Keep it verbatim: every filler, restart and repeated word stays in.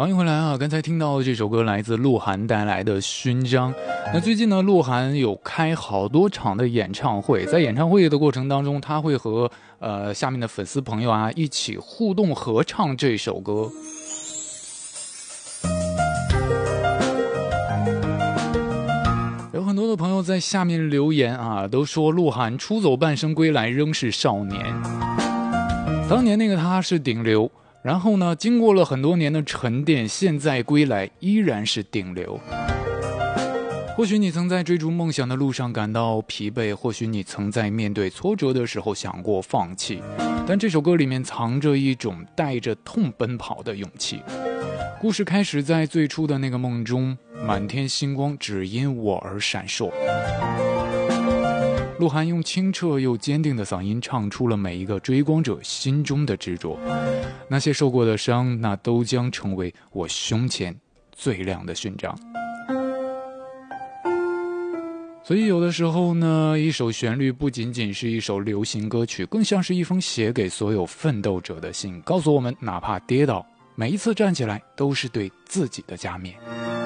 欢迎回来啊！刚才听到这首歌来自鹿晗带来的《勋章》。那最近呢，鹿晗有开好多场的演唱会，在演唱会的过程当中，他会和呃下面的粉丝朋友啊一起互动合唱这首歌。有很多的朋友在下面留言啊，都说鹿晗出走半生归来仍是少年。当年那个他是顶流，然后呢，经过了很多年的沉淀，现在归来依然是顶流。或许你曾在追逐梦想的路上感到疲惫，或许你曾在面对挫折的时候想过放弃，但这首歌里面藏着一种带着痛奔跑的勇气。故事开始在最初的那个梦中，满天星光只因我而闪烁。鹿晗用清澈又坚定的嗓音唱出了每一个追光者心中的执着，那些受过的伤，那都将成为我胸前最亮的勋章。所以有的时候呢，一首旋律不仅仅是一首流行歌曲，更像是一封写给所有奋斗者的信，告诉我们哪怕跌倒，每一次站起来都是对自己的加冕。